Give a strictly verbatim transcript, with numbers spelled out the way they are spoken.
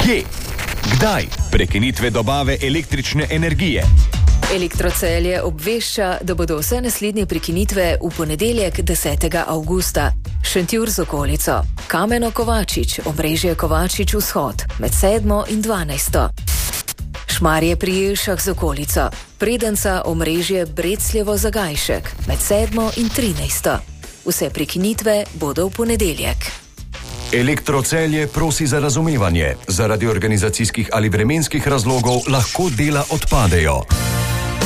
Kje? Kdaj? Prekinitve dobave električne energije. Elektrocelje obvešča, da bodo vse naslednje prekinitve v ponedeljek desetega avgusta. Šentjur z okolico, Kameno Kovačič, omrežje Kovačič vzhod, med sedmo in dvanajsto. Šmarje pri Jelšah z okolico, Predenca, omrežje Brecljevo Zagajšek, med sedmo in trinajsto. Vse prekinitve bodo v ponedeljek. Elektrocelje prosi za razumevanje. Zaradi organizacijskih ali vremenskih razlogov lahko dela odpadejo.